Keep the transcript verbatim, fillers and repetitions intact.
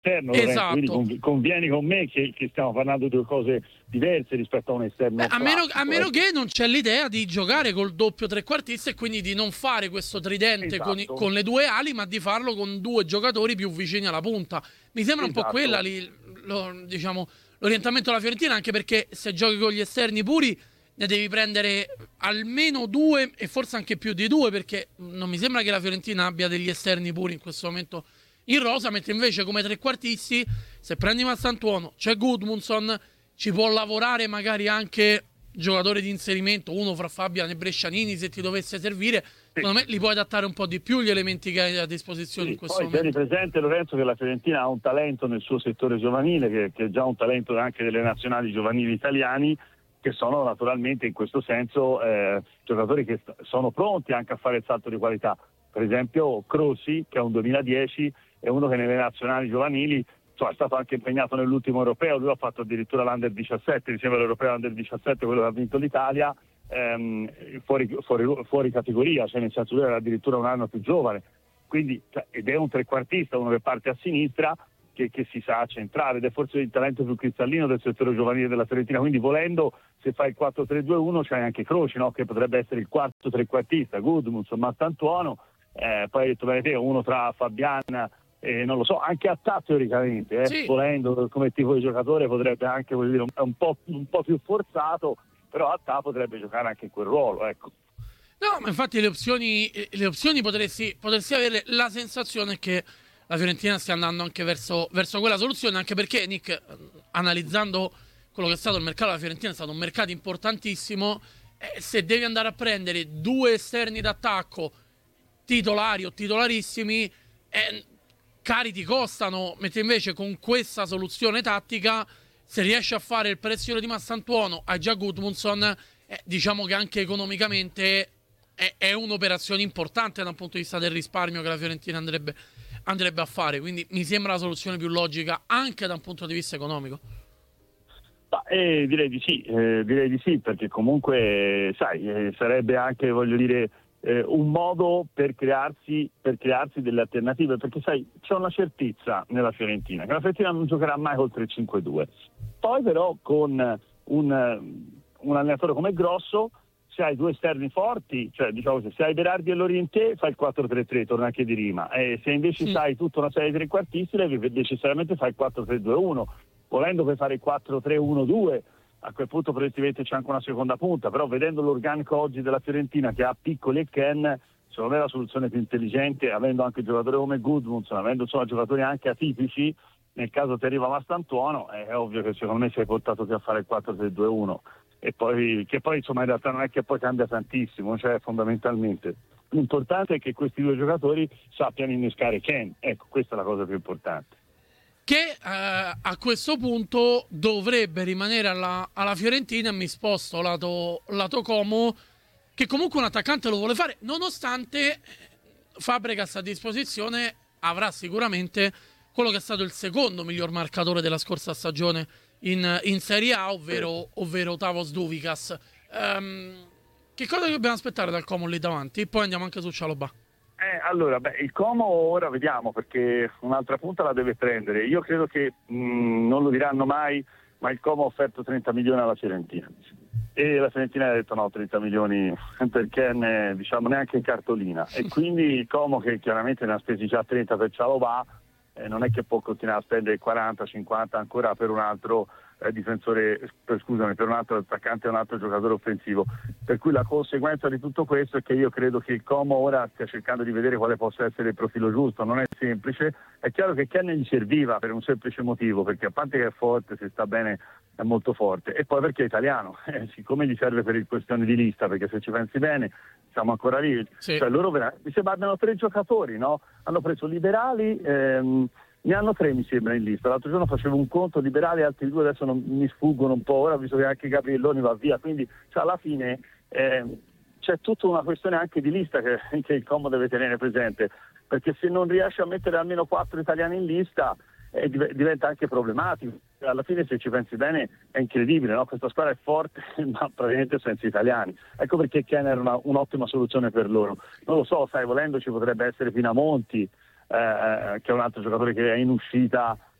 esterno, esatto. Lorenzo, quindi convieni con me che, che stiamo parlando di due cose diverse rispetto a un esterno. Beh, a meno, a meno eh. che non c'è l'idea di giocare col doppio trequartista e quindi di non fare questo tridente Esatto. con, i, con le due ali, ma di farlo con due giocatori più vicini alla punta. Mi sembra un Esatto. po' quella lì, lo, diciamo, l'orientamento della Fiorentina, anche perché se giochi con gli esterni puri ne devi prendere almeno due e forse anche più di due, perché non mi sembra che la Fiorentina abbia degli esterni puri in questo momento in rosa, mentre invece come trequartisti, se prendi Massantuono, c'è Gudmundsson, ci può lavorare magari anche giocatore di inserimento, uno fra Fabian e Brescianini, se ti dovesse servire. Sì. Secondo me li puoi adattare un po' di più gli elementi che hai a disposizione sì, in questo poi momento. Tieni presente, Lorenzo, che la Fiorentina ha un talento nel suo settore giovanile, che, che è già un talento anche delle nazionali giovanili italiani, che sono naturalmente in questo senso eh, giocatori che st- sono pronti anche a fare il salto di qualità. Per esempio Crossi, che è un duemiladodici, è uno che nelle nazionali giovanili, cioè, è stato anche impegnato nell'ultimo europeo, lui ha fatto addirittura l'Under diciassette, insieme all'europeo Under diciassette, quello che ha vinto l'Italia, ehm, fuori, fuori, fuori categoria, cioè nel senso lui era addirittura un anno più giovane, quindi, cioè, ed è un trequartista, uno che parte a sinistra, che, che si sa centrare, ed è forse il talento più cristallino del settore giovanile della Fiorentina, quindi volendo, se fai il quattro tre due uno c'hai anche Croci, no? Che potrebbe essere il quarto trequartista, Gudmundsson, Massantuono, eh, poi hai detto bene te, uno tra Fabian, eh, non lo so, anche Attà teoricamente, eh, sì. volendo come tipo di giocatore potrebbe anche, voglio dire, un po', un po' più forzato, però Attà potrebbe giocare anche in quel ruolo, ecco. No, ma infatti le opzioni, le opzioni potresti, potresti avere la sensazione che la Fiorentina stia andando anche verso, verso quella soluzione, anche perché, Nick, analizzando quello che è stato il mercato della Fiorentina, è stato un mercato importantissimo, eh, se devi andare a prendere due esterni d'attacco titolari o titolarissimi, eh, cari ti costano, mentre invece con questa soluzione tattica, se riesci a fare il prezzo di Massantuono a già Gudmundsson, eh, diciamo che anche economicamente è, è un'operazione importante dal punto di vista del risparmio che la Fiorentina andrebbe, andrebbe a fare, quindi mi sembra la soluzione più logica anche da un punto di vista economico. Ma, eh, direi di sì, eh, direi di sì, perché comunque sai, eh, sarebbe anche, voglio dire, eh, un modo per crearsi, per crearsi delle alternative, perché sai, c'è una certezza nella Fiorentina, che la Fiorentina non giocherà mai oltre il cinque due. Poi però con un, un allenatore come Grosso, se hai due esterni forti, cioè diciamo se hai Berardi e Lorientè, fai il quattro tre tre, torna anche di rima, e se invece sì. sai tutta una serie di trequartisti, devi necessariamente fai il quattro tre due uno, volendo per fare il quattro tre uno due, a quel punto potresti metterci anche una seconda punta, però vedendo l'organico oggi della Fiorentina che ha Piccoli e Ken, secondo me è la soluzione più intelligente, avendo anche giocatori come Gudmundsson, avendo insomma giocatori anche atipici, nel caso ti arriva Massantuono, è ovvio che secondo me sei portato più a fare il quattro tre due uno, e poi che poi insomma in realtà non è che poi cambia tantissimo, cioè fondamentalmente l'importante è che questi due giocatori sappiano innescare Ken, ecco, questa è la cosa più importante. Che eh, a questo punto dovrebbe rimanere alla, alla Fiorentina. Mi sposto lato, lato Como, che comunque un attaccante lo vuole fare, nonostante Fabregas a disposizione avrà sicuramente quello che è stato il secondo miglior marcatore della scorsa stagione in, in Serie A, ovvero, ovvero Tavos Duvikas. Um, che cosa dobbiamo aspettare dal Como lì davanti? Poi andiamo anche su Cialobà. Eh, allora, beh, il Como ora vediamo, perché un'altra punta la deve prendere. Io credo che mh, non lo diranno mai, ma il Como ha offerto trenta milioni alla Fiorentina. E la Fiorentina ha detto no, trenta milioni perché ne, diciamo neanche in cartolina. E quindi il Como, che chiaramente ne ha spesi già trenta per Cialobà, eh, non è che può continuare a spendere quaranta cinquanta ancora per un altro eh, difensore, per, scusami, per un altro attaccante e un altro giocatore offensivo. Per cui la conseguenza di tutto questo è che io credo che il Como ora stia cercando di vedere quale possa essere il profilo giusto. Non è semplice, è chiaro che Ken gli serviva per un semplice motivo, perché a parte che è forte, se sta bene è molto forte, e poi perché è italiano, eh, siccome gli serve per il questione di lista, perché se ci pensi bene siamo ancora lì, sì. Cioè loro mi sembra abbiano tre giocatori, no? Hanno preso Liberali, ehm, ne hanno tre mi sembra in lista, l'altro giorno facevo un conto, Liberali, altri due adesso non, mi sfuggono un po', ora visto che anche Gabrielloni va via, quindi cioè, alla fine eh, c'è tutta una questione anche di lista che, che il Como deve tenere presente, perché se non riesce a mettere almeno quattro italiani in lista eh, diventa anche problematico. Alla fine, se ci pensi bene, è incredibile, no? Questa squadra è forte ma praticamente senza italiani, ecco perché Ken era una, un'ottima soluzione per loro. Non lo so, sai, volendo ci potrebbe essere Pinamonti, eh, che è un altro giocatore che è in uscita